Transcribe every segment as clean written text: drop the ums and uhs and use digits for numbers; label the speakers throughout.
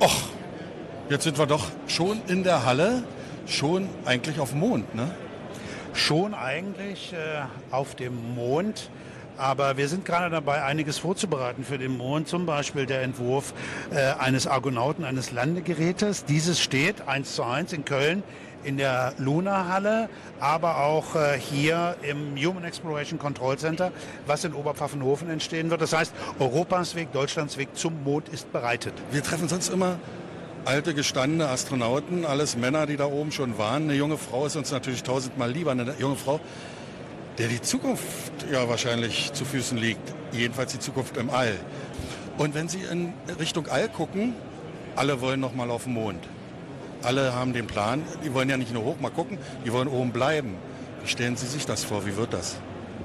Speaker 1: Och, jetzt sind wir doch schon in der Halle, schon eigentlich auf dem Mond, ne?
Speaker 2: Schon eigentlich auf dem Mond. Aber wir sind gerade dabei, einiges vorzubereiten für den Mond. Zum Beispiel der Entwurf eines Argonauten, eines Landegerätes. Dieses steht 1:1 in Köln in der Luna-Halle, aber auch hier im Human Exploration Control Center, was in Oberpfaffenhofen entstehen wird. Das heißt, Europas Weg, Deutschlands Weg zum Mond ist bereitet.
Speaker 1: Wir treffen sonst immer alte, gestandene Astronauten, alles Männer, die da oben schon waren. Eine junge Frau ist uns natürlich tausendmal lieber. Eine junge Frau, der die Zukunft ja wahrscheinlich zu Füßen liegt. Jedenfalls die Zukunft im All. Und wenn Sie in Richtung All gucken, alle wollen noch mal auf den Mond. Alle haben den Plan, die wollen ja nicht nur hoch mal gucken, die wollen oben bleiben. Wie stellen Sie sich das vor? Wie wird das?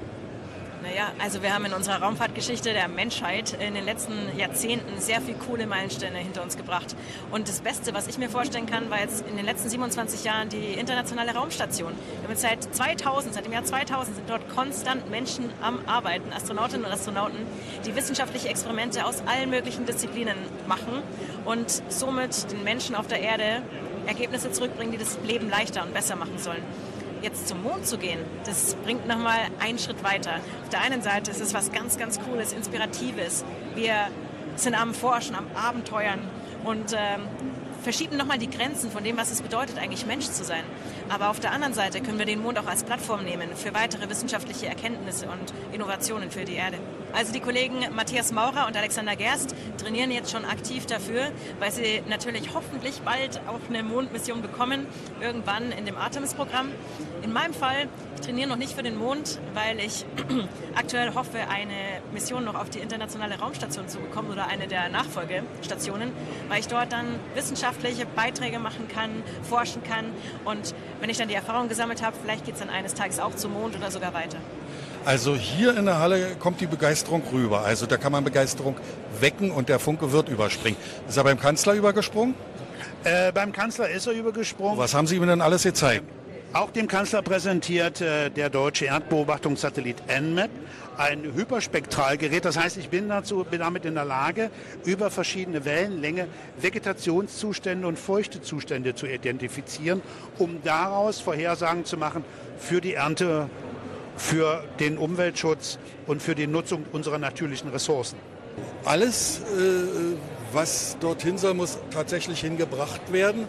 Speaker 3: Naja, also wir haben in unserer Raumfahrtgeschichte der Menschheit in den letzten Jahrzehnten sehr viel coole Meilensteine hinter uns gebracht. Und das Beste, was ich mir vorstellen kann, war jetzt in den letzten 27 Jahren die internationale Raumstation. Wir haben seit dem Jahr 2000 sind dort konstant Menschen am Arbeiten, Astronautinnen und Astronauten, die wissenschaftliche Experimente aus allen möglichen Disziplinen machen und somit den Menschen auf der Erde Ergebnisse zurückbringen, die das Leben leichter und besser machen sollen. Jetzt zum Mond zu gehen, das bringt nochmal einen Schritt weiter. Auf der einen Seite ist es was ganz, ganz Cooles, Inspiratives. Wir sind am Forschen, am Abenteuern und verschieben nochmal die Grenzen von dem, was es bedeutet, eigentlich Mensch zu sein. Aber auf der anderen Seite können wir den Mond auch als Plattform nehmen für weitere wissenschaftliche Erkenntnisse und Innovationen für die Erde. Also die Kollegen Matthias Maurer und Alexander Gerst trainieren jetzt schon aktiv dafür, weil sie natürlich hoffentlich bald auch eine Mondmission bekommen, irgendwann in dem Artemis-Programm. In meinem Fall, ich trainiere noch nicht für den Mond, weil ich aktuell hoffe, eine Mission noch auf die internationale Raumstation zu bekommen oder eine der Nachfolgestationen, weil ich dort dann wissenschaftliche Beiträge machen kann, forschen kann und wenn ich dann die Erfahrung gesammelt habe, vielleicht geht es dann eines Tages auch zum Mond oder sogar weiter.
Speaker 1: Also hier in der Halle kommt die Begeisterung rüber. Also da kann man Begeisterung wecken und der Funke wird überspringen. Ist er beim Kanzler übergesprungen?
Speaker 2: Beim Kanzler ist er übergesprungen.
Speaker 1: Was haben Sie ihm denn alles gezeigt?
Speaker 2: Auch dem Kanzler präsentiert der deutsche Erdbeobachtungssatellit EnMAP ein Hyperspektralgerät. Das heißt, ich bin damit in der Lage, über verschiedene Wellenlänge Vegetationszustände und Feuchtezustände zu identifizieren, um daraus Vorhersagen zu machen für die Ernte, für den Umweltschutz und für die Nutzung unserer natürlichen Ressourcen.
Speaker 1: Alles, was dorthin soll, muss tatsächlich hingebracht werden.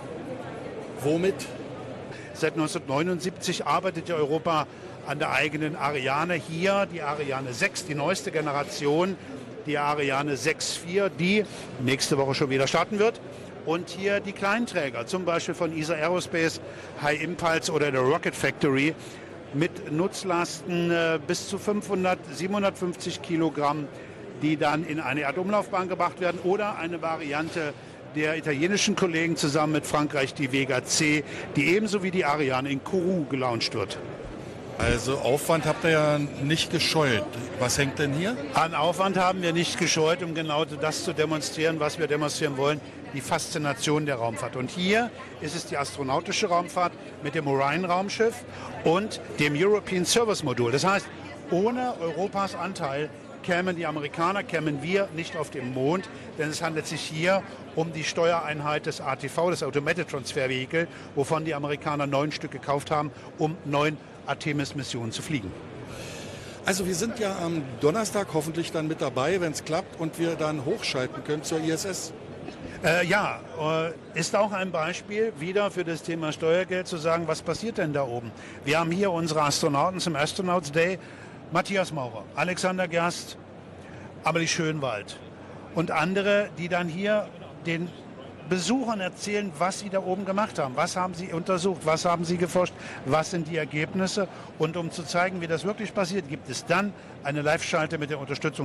Speaker 1: Womit?
Speaker 2: Seit 1979 arbeitet ja Europa an der eigenen Ariane. Hier die Ariane 6, die neueste Generation, die Ariane 6.4, die nächste Woche schon wieder starten wird. Und hier die Kleinträger, zum Beispiel von ESA Aerospace, High Impulse oder der Rocket Factory mit Nutzlasten bis zu 500, 750 Kilogramm, die dann in eine Erdumlaufbahn gebracht werden oder eine Variante der italienischen Kollegen zusammen mit Frankreich, die Vega C, die ebenso wie die Ariane in Kourou gelauncht wird.
Speaker 1: Also Aufwand habt ihr ja nicht gescheut. Was hängt denn hier?
Speaker 2: An Aufwand haben wir nicht gescheut, um genau das zu demonstrieren, was wir demonstrieren wollen, die Faszination der Raumfahrt. Und hier ist es die astronautische Raumfahrt mit dem Orion-Raumschiff und dem European Service Modul. Das heißt, ohne Europas Anteil kämen die Amerikaner, kämen wir nicht auf den Mond, denn es handelt sich hier um die Steuereinheit des ATV, des Automated Transfer Vehicle, wovon die Amerikaner 9 Stück gekauft haben, um 9 Artemis-Missionen zu fliegen.
Speaker 1: Also wir sind ja am Donnerstag hoffentlich dann mit dabei, wenn es klappt und wir dann hochschalten können zur ISS.
Speaker 2: Ist auch ein Beispiel wieder für das Thema Steuergeld zu sagen, was passiert denn da oben? Wir haben hier unsere Astronauten zum Astronauts Day, Matthias Maurer, Alexander Gerst, Amelie Schönwald und andere, die dann hier den Besuchern erzählen, was sie da oben gemacht haben. Was haben sie untersucht, was haben sie geforscht, was sind die Ergebnisse. Und um zu zeigen, wie das wirklich passiert, gibt es dann eine Live-Schalte mit der Unterstützung